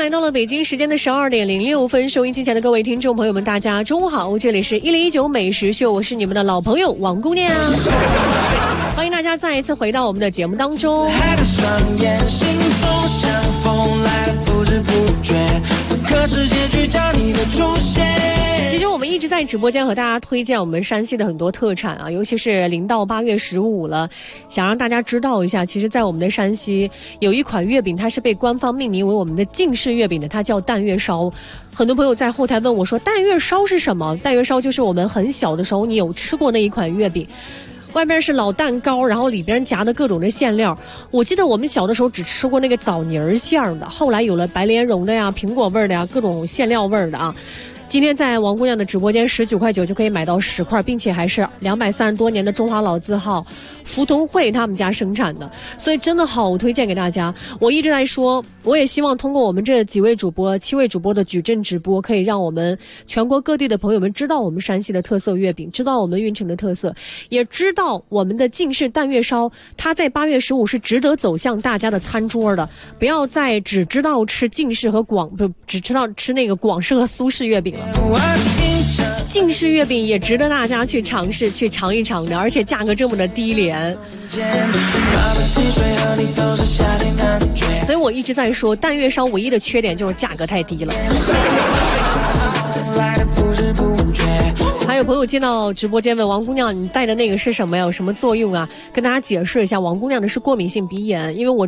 来到了北京时间的12:06，收音机前的各位听众朋友们，大家中午好，这里是1019美食秀，我是你们的老朋友王姑娘，欢迎大家再一次回到我们的节目当中。其实我们一直在直播间和大家推荐我们山西的很多特产啊，尤其是临到8月15了，想让大家知道一下，其实在我们的山西有一款月饼，它是被官方命名为我们的晋式月饼的，它叫蛋月烧。很多朋友在后台问我说，蛋月烧是什么？蛋月烧就是我们很小的时候你有吃过那一款月饼，外边是老蛋糕，然后里边夹的各种的馅料。我记得我们小的时候只吃过那个枣泥馅的，后来有了白莲蓉的呀、苹果味的呀、各种馅料味的啊。今天在王姑娘的直播间19.9块就可以买到10块，并且还是230多年的中华老字号福同汇他们家生产的，所以真的好推荐给大家。我一直在说，我也希望通过我们这7位主播的矩阵直播，可以让我们全国各地的朋友们知道我们山西的特色月饼，知道我们运城的特色，也知道我们的晋式蛋月烧，它在8月15是值得走向大家的餐桌的，不要再只知道吃晋式和只知道吃那个广式和苏式月饼了。晋式月饼也值得大家去尝试去尝一尝的，而且价格这么的低廉，所以我一直在说蛋月烧唯一的缺点就是价格太低了。还有朋友进到直播间问王姑娘，你带的那个是什么呀？有什么作用啊？跟大家解释一下，王姑娘的是过敏性鼻炎，因为我